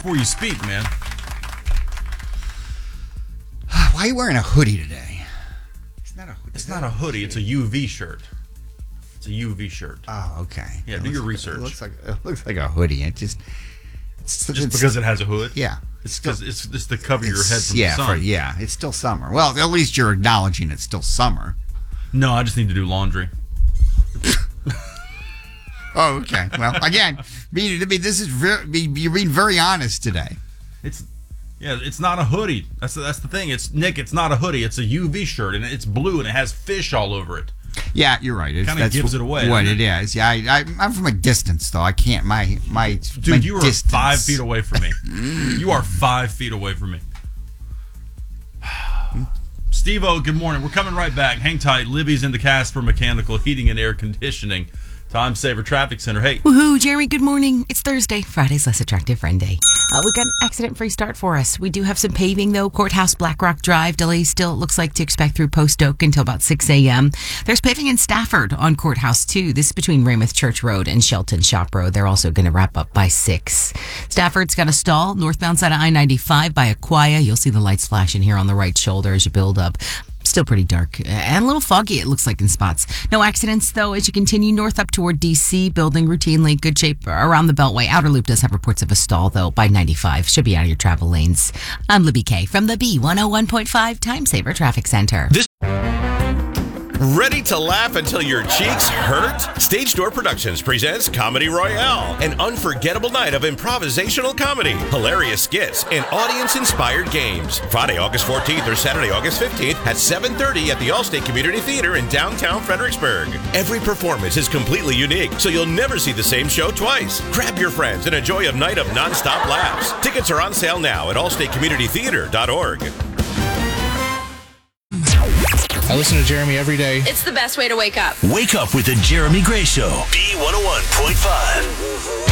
before you speak, man. Why are you wearing a hoodie today? It's not a hoodie. It's a UV shirt. It's a UV shirt. Oh, okay. Yeah, do your research. It looks like a hoodie. It's because it has a hood. Yeah. It's to cover your head from the sun. It's still summer. Well, at least you're acknowledging it's still summer. No, I just need to do laundry. Oh, okay. Well, again, you're being very honest today. It's not a hoodie. That's the thing. It's not a hoodie. It's a UV shirt, and it's blue, and it has fish all over it. Yeah, you're right. Kind of gives it away. What it is. Yeah, I'm from a distance, though. I can't. Dude, you are distance. 5 feet away from me. You are 5 feet away from me. Steve-O, good morning. We're coming right back. Hang tight. Libby's in the cast for mechanical heating and air conditioning. Time Saver Traffic Center. Hey. Woohoo, Jeremy, good morning. It's Thursday. Friday's Less Attractive Friend Day. We've got an accident-free start for us. We do have some paving, though. Courthouse, Black Rock Drive. Delays still, it looks like, to expect through Post Oak until about 6 a.m. There's paving in Stafford on Courthouse, too. This is between Raymouth Church Road and Shelton Shop Road. They're also going to wrap up by 6. Stafford's got a stall northbound side of I-95 by Aquia. You'll see the lights flashing here on the right shoulder as you build up. Still pretty dark and a little foggy, it looks like, in spots. No accidents, though, as you continue north up toward D.C. Building routinely. Good shape around the Beltway. Outer Loop does have reports of a stall, though, by 95. Should be out of your travel lanes. I'm Libby K from the B101.5 Time Saver Traffic Center. Ready to laugh until your cheeks hurt? Stage Door Productions presents Comedy Royale, an unforgettable night of improvisational comedy, hilarious skits, and audience-inspired games. Friday, August 14th or Saturday, August 15th at 7:30 at the Allstate Community Theater in downtown Fredericksburg. Every performance is completely unique, so you'll never see the same show twice. Grab your friends and enjoy a night of nonstop laughs. Tickets are on sale now at allstatecommunitytheater.org. I listen to Jeremy every day. It's the best way to wake up. Wake up with the Jeremy Gray Show. B101.5.